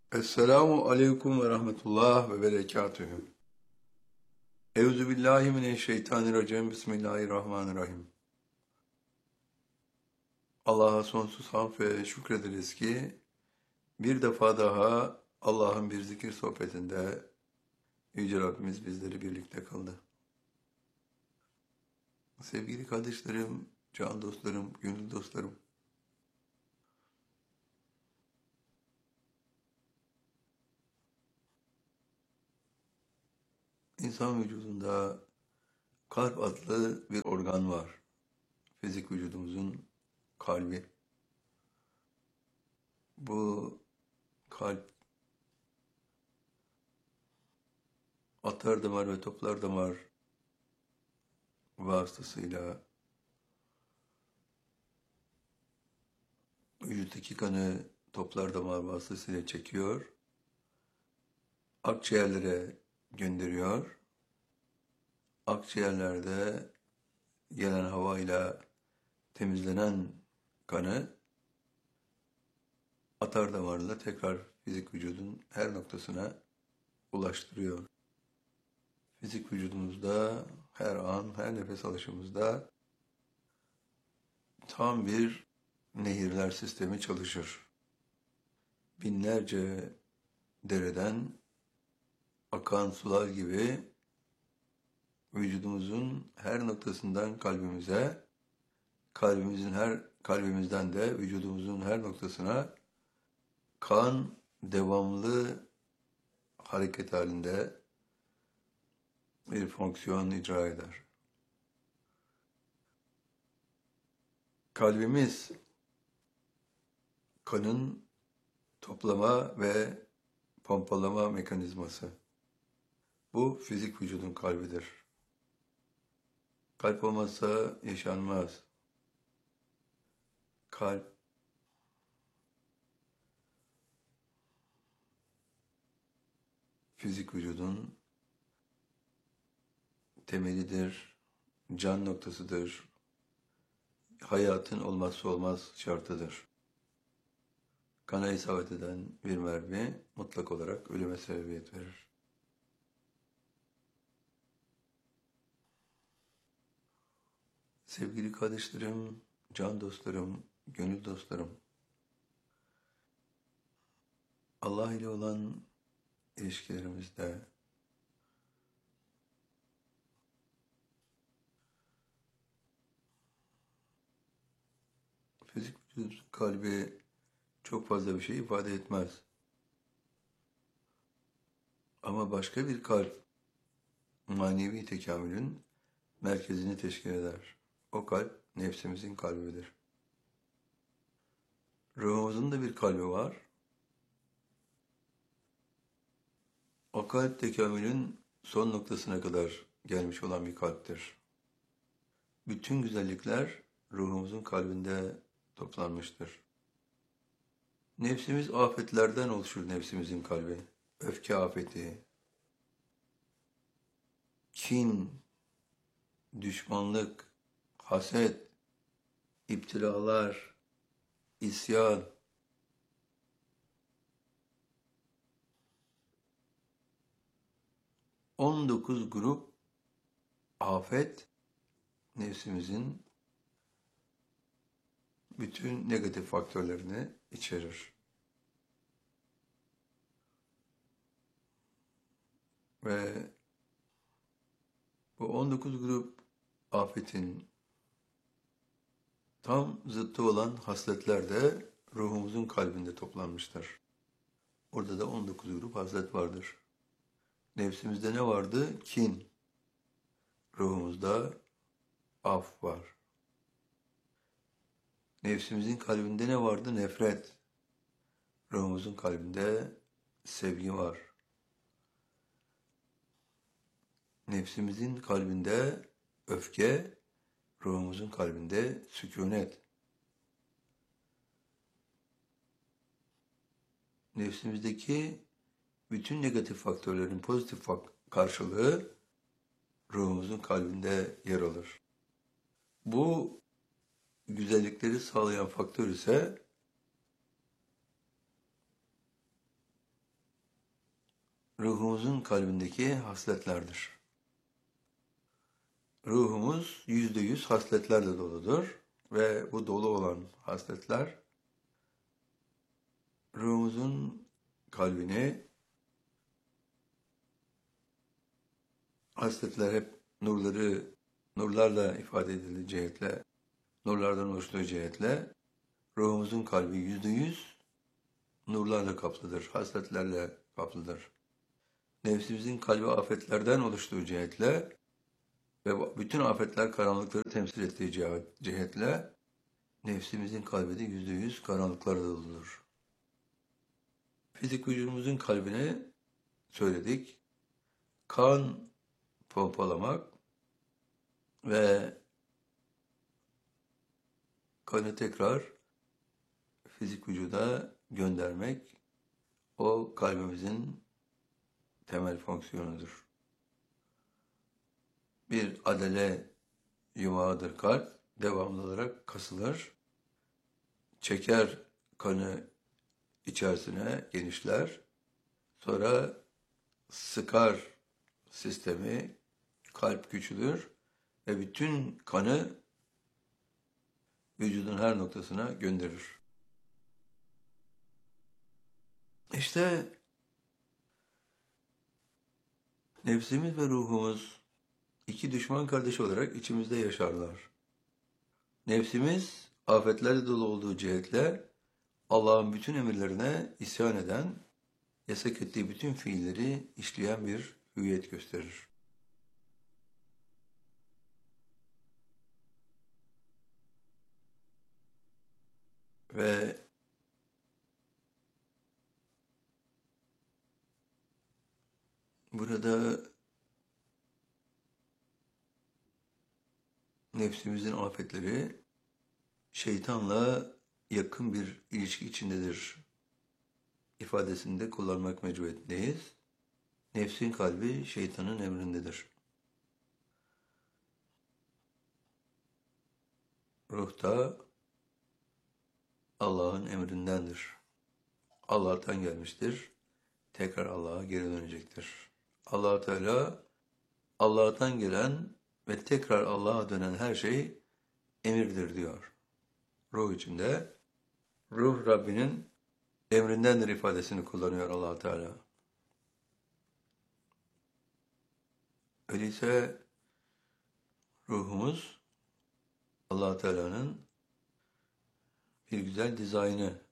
Esselamu aleyküm ve rahmetullah ve berekatühü. Euzu billahi mineşşeytanirracim. Bismillahirrahmanirrahim. Allah'a sonsuz hamd ve şükrederiz ki bir defa daha Allah'ın bir zikir sohbetinde Yüce Rabbimiz bizleri birlikte kıldı. Sevgili kardeşlerim, can dostlarım, gönül dostlarım, insan vücudunda kalp adlı bir organ var. Fizik vücudumuzun kalbi. Bu kalp atar damar ve toplar damar vasıtasıyla vücuttaki kanı toplar damar vasıtasıyla çekiyor, akciğerlere gönderiyor. Akciğerlerde gelen havayla temizlenen kanı atar damarla tekrar fizik vücudun her noktasına ulaştırıyor. Fizik vücudumuzda her an, her nefes alışımızda tam bir nehirler sistemi çalışır. Binlerce dereden akan sular gibi vücudumuzun her noktasından kalbimize, kalbimizden de vücudumuzun her noktasına kan devamlı hareket halinde bir fonksiyon icra eder. Kalbimiz kanın toplama ve pompalama mekanizması. Bu fizik vücudun kalbidir. Kalp olmazsa yaşanmaz. Kalp fizik vücudun temelidir, can noktasıdır, hayatın olmazsa olmaz şartıdır. Kana isabet eden bir mermi mutlak olarak ölüme sebebiyet verir. Sevgili kardeşlerim, can dostlarım, gönül dostlarım, Allah ile olan ilişkilerimizde fizik vücut kalbi çok fazla bir şey ifade etmez. Ama başka bir kalp manevi tekamülün merkezini teşkil eder. O kalp nefsimizin kalbidir. Ruhumuzun da bir kalbi var. O kalp tekamülün son noktasına kadar gelmiş olan bir kalptir. Bütün güzellikler ruhumuzun kalbinde toplanmıştır. Nefsimiz afetlerden oluşur, nefsimizin kalbi. Öfke afeti, kin, düşmanlık, haset, iptilalar, isyan. 19 grup afet nefsimizin bütün negatif faktörlerini içerir. Ve bu 19 grup afetin tam zıttı olan hasletler de ruhumuzun kalbinde toplanmıştır. Orada da 19 grup haslet vardır. Nefsimizde ne vardı? Kin. Ruhumuzda af var. Nefsimizin kalbinde ne vardı? Nefret. Ruhumuzun kalbinde sevgi var. Nefsimizin kalbinde öfke, ruhumuzun kalbinde sükunet. Nefsimizdeki bütün negatif faktörlerin pozitif karşılığı ruhumuzun kalbinde yer alır. Bu güzellikleri sağlayan faktör ise ruhumuzun kalbindeki hasletlerdir. Ruhumuz %100 hasletlerle doludur ve bu dolu olan hasletler ruhumuzun kalbini, hasletler hep nurlarla ifade edilir cihetle, nurlardan oluştuğu cihetle ruhumuzun kalbi %100 nurlarla kaplıdır, hasletlerle kaplıdır. Nefsimizin kalbi afetlerden oluştuğu cihetle ve bütün afetler karanlıkları temsil ettiği cihetle nefsimizin kalbi de %100 karanlıklarla doludur. Fizik vücudumuzun kalbini söyledik. Kan pompalamak ve kanı tekrar fizik vücuda göndermek o kalbimizin temel fonksiyonudur. Bir adele yumağıdır kalp, devamlı olarak kasılır, çeker kanı içerisine genişler, sonra sıkar sistemi, kalp küçülür ve bütün kanı vücudun her noktasına gönderir. İşte nefsimiz ve ruhumuz iki düşman kardeş olarak içimizde yaşarlar. Nefsimiz afetlerle dolu olduğu cihetle Allah'ın bütün emirlerine isyan eden, yasak ettiği bütün fiilleri işleyen bir hüviyet gösterir. Ve burada nefsimizin afetleri şeytanla yakın bir ilişki içindedir ifadesini de kullanmak mecburiyetindeyiz. Nefsin kalbi şeytanın emrindedir. Ruh da Allah'ın emrindendir. Allah'tan gelmiştir. Tekrar Allah'a geri dönecektir. Allah Teala Allah'tan gelen ve tekrar Allah'a dönen her şey emirdir diyor. Ruh içinde ruh Rabbinin emrindendir ifadesini kullanıyor Allah Teala. Öyleyse ruhumuz Allah Teala'nın bir güzel dizaynı.